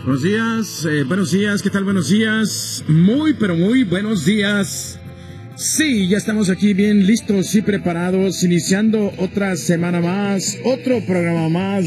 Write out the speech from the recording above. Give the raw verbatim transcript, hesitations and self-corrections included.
Buenos días, eh, buenos días, ¿qué tal? Buenos días, muy, pero muy buenos días. Sí, ya estamos aquí bien listos y preparados, iniciando otra semana más, otro programa más